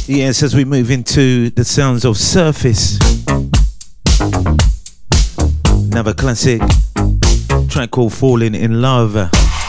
Yes, as we move into the sounds of Surface. Another classic track called Falling in Love.